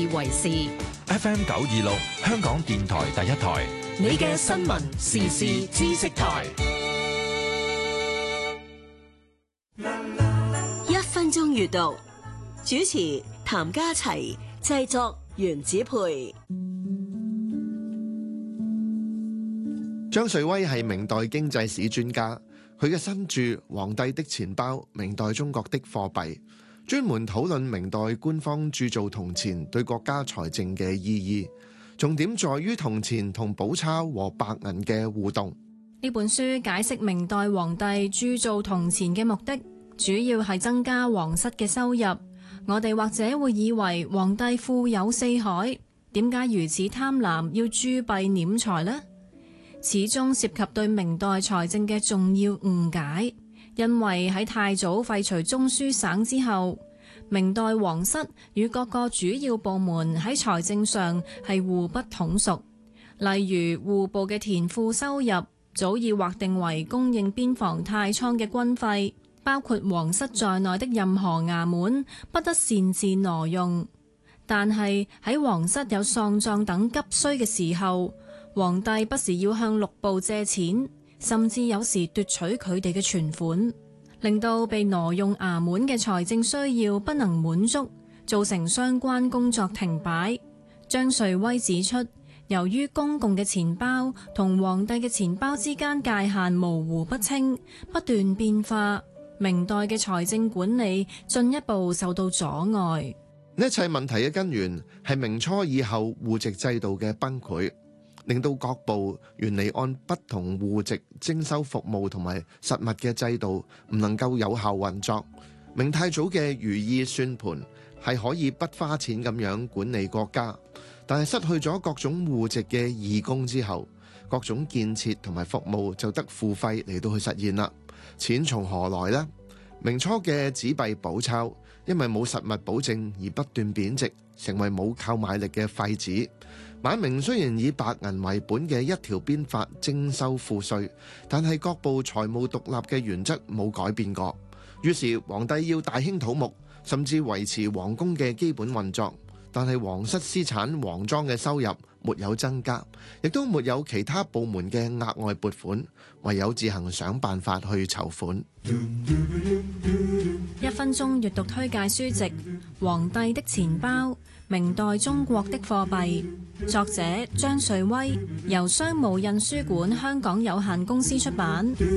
為事。 FM 926香港電台第一台， 你嘅新聞時事知識台。 1分鐘閱讀，主持譚家齊，製作袁子培。 張瑞威係明代經濟史專家，佢嘅新著《皇帝的錢包：明代中國的貨幣》，專門討論明代官方鑄造銅錢對國家財政嘅意義，重點在於銅錢同寶鈔和白銀嘅互動。 呢本書解釋明代皇帝鑄造銅錢嘅目的，主要係增加皇室嘅收入。我哋或者會以為皇帝富有四海，點解如此貪婪要鑄幣斂財呢？始終涉及對明代財政嘅重要誤解，因為喺太祖廢除中書省之後，明代皇室與各個主要部門喺財政上係互不統屬。例如戶部嘅田賦收入早已劃定為供應邊防太倉嘅軍費，包括皇室在內的任何衙門不得擅自挪用。但係喺皇室有喪葬等急需嘅時候，皇帝不時要向六部借錢，甚至有時奪取佢哋嘅存款，令到被挪用衙門嘅財政需要不能滿足，造成相關工作停擺。張瑞威指出，由於公共嘅錢包同皇帝嘅錢包之間界限模糊不清，不斷變化，明代嘅財政管理進一步受到阻礙。 呢一切問題嘅根源係明初以後戶籍制度嘅崩潰，令到各部原嚟按不同戶籍徵收服務同埋實物嘅制度唔能夠有效運作。明太祖嘅如意算盤係可以不花錢咁樣管理國家，但係失去咗各種戶籍嘅義工之後，各種建設同埋服務就得付費嚟到去實現啦。錢從何來呢？明初嘅紙幣寶鈔因為冇實物保證而不斷貶值，成為冇購買力嘅廢紙。晚明雖然以白銀為本嘅一條鞭法徵收賦稅，但係各部財務獨立嘅原則冇改變過。於是皇帝要大興土木，甚至維持皇宮嘅基本運作，但係皇室私產皇莊嘅收入沒有增加，亦都沒有其他部門嘅額外撥款，唯有自行想辦法去籌款。 1分鐘閱讀推介書籍《皇帝的錢包：明代中國的貨幣》，作者張瑞威，由商務印書館香港有限公司出版。